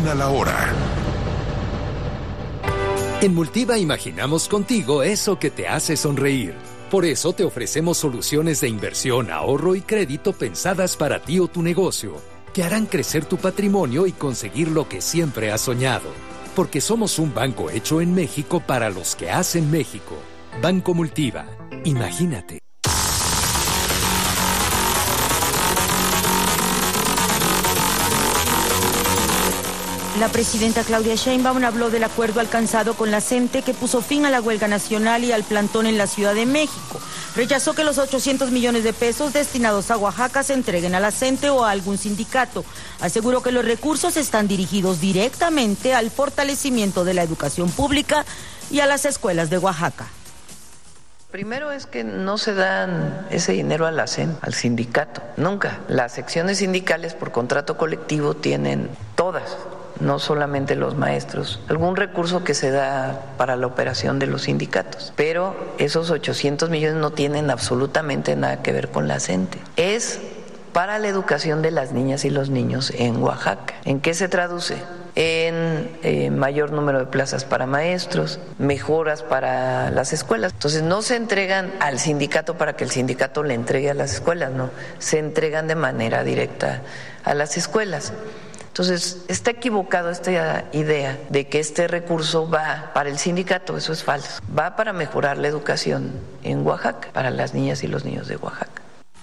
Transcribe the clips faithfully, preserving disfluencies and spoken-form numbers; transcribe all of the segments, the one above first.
Paulina La Hora. En Multiva imaginamos contigo eso que te hace sonreír. Por eso te ofrecemos soluciones de inversión, ahorro y crédito pensadas para ti o tu negocio, que harán crecer tu patrimonio y conseguir lo que siempre has soñado. Porque somos un banco hecho en México para los que hacen México. Banco Multiva. Imagínate. La presidenta Claudia Sheinbaum habló del acuerdo alcanzado con la CENTE que puso fin a la huelga nacional y al plantón en la Ciudad de México. Rechazó que los ochocientos millones de pesos destinados a Oaxaca se entreguen a la CENTE o a algún sindicato. Aseguró que los recursos están dirigidos directamente al fortalecimiento de la educación pública y a las escuelas de Oaxaca. Primero es que no se dan ese dinero a la CENTE, al sindicato, nunca. Las secciones sindicales por contrato colectivo tienen todas, no solamente los maestros, algún recurso que se da para la operación de los sindicatos, pero esos ochocientos millones no tienen absolutamente nada que ver con la CENTE. Es para la educación de las niñas y los niños en Oaxaca. ¿En qué se traduce? En eh, mayor número de plazas para maestros, mejoras para las escuelas. Entonces no se entregan al sindicato para que el sindicato le entregue a las escuelas, no, se entregan de manera directa a las escuelas. Entonces, está equivocado esta idea de que este recurso va para el sindicato, eso es falso. Va para mejorar la educación en Oaxaca, para las niñas y los niños de Oaxaca.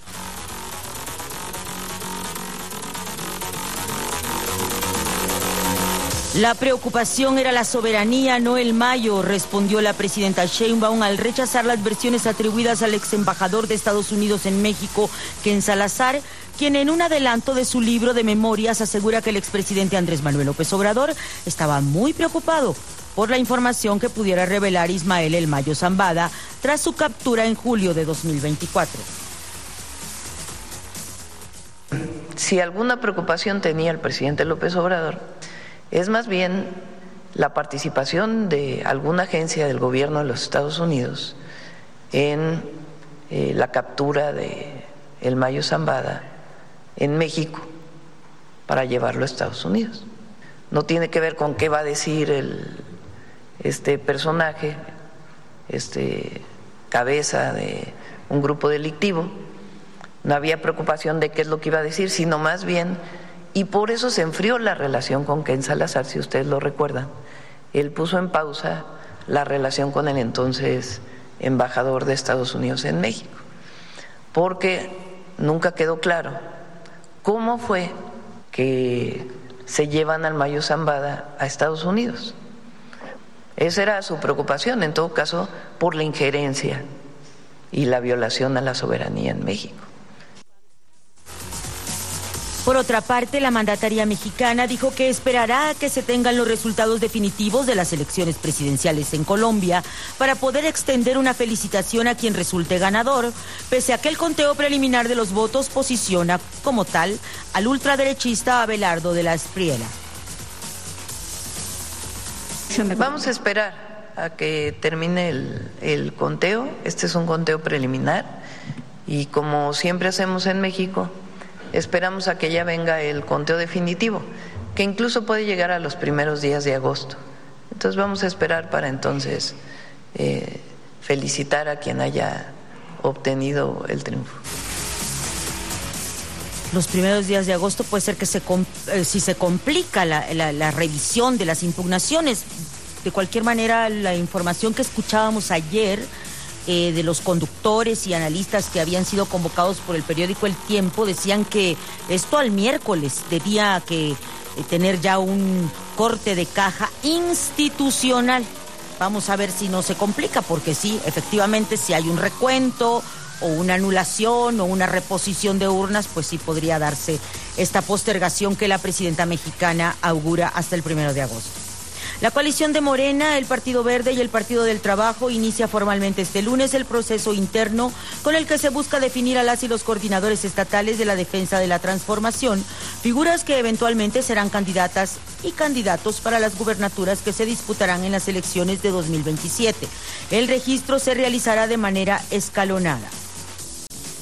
La preocupación era la soberanía, no el mayo, respondió la presidenta Sheinbaum al rechazar las versiones atribuidas al ex embajador de Estados Unidos en México, Ken Salazar, quien en un adelanto de su libro de memorias asegura que el expresidente Andrés Manuel López Obrador estaba muy preocupado por la información que pudiera revelar Ismael El Mayo Zambada tras su captura en julio de dos mil veinticuatro. Si alguna preocupación tenía el presidente López Obrador, es más bien la participación de alguna agencia del gobierno de los Estados Unidos en eh, la captura de El Mayo Zambada en México para llevarlo a Estados Unidos. No tiene que ver con qué va a decir el, este personaje, este cabeza de un grupo delictivo. No había preocupación de qué es lo que iba a decir, sino más bien, y por eso se enfrió la relación con Ken Salazar, si ustedes lo recuerdan. Él puso en pausa la relación con el entonces embajador de Estados Unidos en México, porque nunca quedó claro cómo fue que se llevan al Mayo Zambada a Estados Unidos. Esa era su preocupación, en todo caso, por la injerencia y la violación a la soberanía en México. Por otra parte, la mandataria mexicana dijo que esperará a que se tengan los resultados definitivos de las elecciones presidenciales en Colombia para poder extender una felicitación a quien resulte ganador, pese a que el conteo preliminar de los votos posiciona como tal al ultraderechista Abelardo de la Espriella. Vamos a esperar a que termine el, el conteo. Este es un conteo preliminar y como siempre hacemos en México, esperamos a que ya venga el conteo definitivo, que incluso puede llegar a los primeros días de agosto. Entonces vamos a esperar para entonces eh, felicitar a quien haya obtenido el triunfo. Los primeros días de agosto puede ser que se eh, si se complica la, la, la revisión de las impugnaciones. De cualquier manera, la información que escuchábamos ayer Eh, de los conductores y analistas que habían sido convocados por el periódico El Tiempo decían que esto al miércoles debía que eh, tener ya un corte de caja institucional. Vamos a ver si no se complica, porque sí, efectivamente, si hay un recuento o una anulación o una reposición de urnas, pues sí podría darse esta postergación que la presidenta mexicana augura hasta el primero de agosto. La coalición de Morena, el Partido Verde y el Partido del Trabajo inicia formalmente este lunes el proceso interno con el que se busca definir a las y los coordinadores estatales de la defensa de la transformación, figuras que eventualmente serán candidatas y candidatos para las gubernaturas que se disputarán en las elecciones de dos mil veintisiete. El registro se realizará de manera escalonada.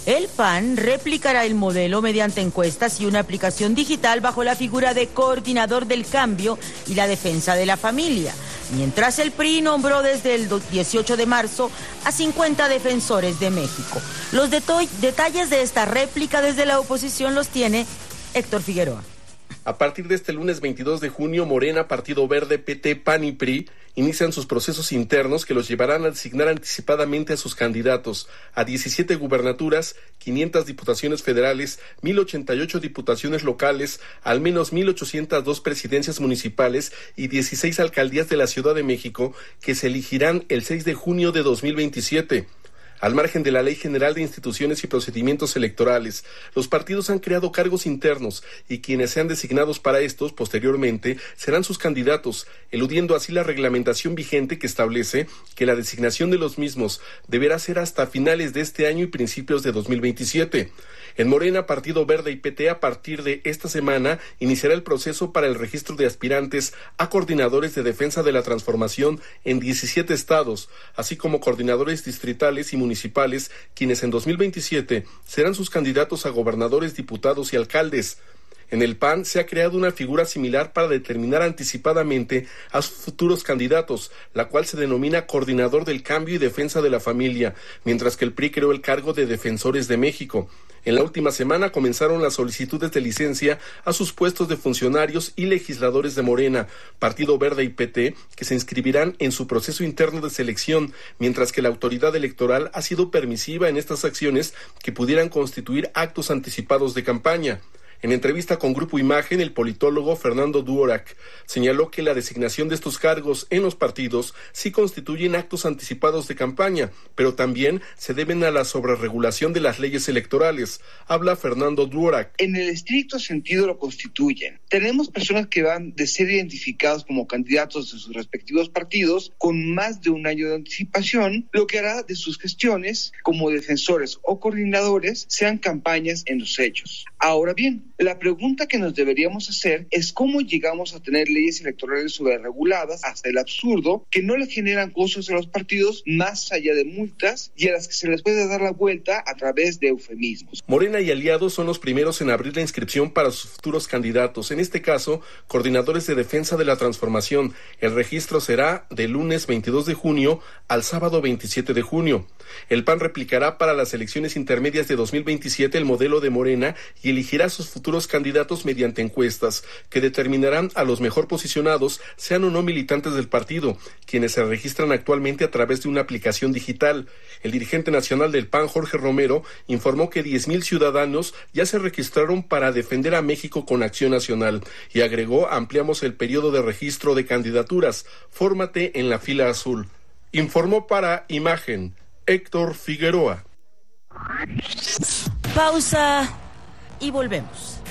El P A N replicará el modelo mediante encuestas y una aplicación digital bajo la figura de coordinador del cambio y la defensa de la familia, mientras el P R I nombró desde el dieciocho de marzo a cincuenta defensores de México. Los deto- detalles de esta réplica desde la oposición los tiene Héctor Figueroa. A partir de este lunes veintidós de junio, Morena, Partido Verde, P T, P A N y P R I inician sus procesos internos que los llevarán a designar anticipadamente a sus candidatos a diecisiete gubernaturas, quinientas diputaciones federales, mil ochenta y ocho diputaciones locales, al menos mil ochocientas dos presidencias municipales y dieciséis alcaldías de la Ciudad de México que se elegirán el seis de junio de dos mil veintisiete. Al margen de la Ley General de Instituciones y Procedimientos Electorales, los partidos han creado cargos internos y quienes sean designados para estos, posteriormente, serán sus candidatos, eludiendo así la reglamentación vigente que establece que la designación de los mismos deberá ser hasta finales de este año y principios de dos mil veintisiete. En Morena, Partido Verde y P T, a partir de esta semana, iniciará el proceso para el registro de aspirantes a coordinadores de defensa de la transformación en diecisiete estados, así como coordinadores distritales y municipales, quienes en dos mil veintisiete serán sus candidatos a gobernadores, diputados y alcaldes. En el P A N se ha creado una figura similar para determinar anticipadamente a sus futuros candidatos, la cual se denomina Coordinador del Cambio y Defensa de la Familia, mientras que el P R I creó el cargo de Defensores de México. En la última semana comenzaron las solicitudes de licencia a sus puestos de funcionarios y legisladores de Morena, Partido Verde y P T, que se inscribirán en su proceso interno de selección, mientras que la autoridad electoral ha sido permisiva en estas acciones que pudieran constituir actos anticipados de campaña. En entrevista con Grupo Imagen, el politólogo Fernando Duorak señaló que la designación de estos cargos en los partidos sí constituyen actos anticipados de campaña, pero también se deben a la sobreregulación de las leyes electorales. Habla Fernando Duorak. En el estricto sentido lo constituyen. Tenemos personas que van de ser identificados como candidatos de sus respectivos partidos con más de un año de anticipación, lo que hará de sus gestiones como defensores o coordinadores sean campañas en los hechos. Ahora bien, la pregunta que nos deberíamos hacer es cómo llegamos a tener leyes electorales sobrereguladas hasta el absurdo que no le generan costos a los partidos más allá de multas y a las que se les puede dar la vuelta a través de eufemismos. Morena y aliados son los primeros en abrir la inscripción para sus futuros candidatos, en este caso, coordinadores de defensa de la transformación. El registro será del lunes veintidós de junio al sábado veintisiete de junio. El P A N replicará para las elecciones intermedias de dos mil veintisiete el modelo de Morena y elegirá sus futuros candidatos mediante encuestas que determinarán a los mejor posicionados, sean o no militantes del partido, quienes se registran actualmente a través de una aplicación digital. El dirigente nacional del P A N, Jorge Romero, informó que diez mil ciudadanos ya se registraron para defender a México con Acción Nacional y agregó: ampliamos el periodo de registro de candidaturas, fórmate en la fila azul. Informó para Imagen Héctor Figueroa. Pausa y volvemos.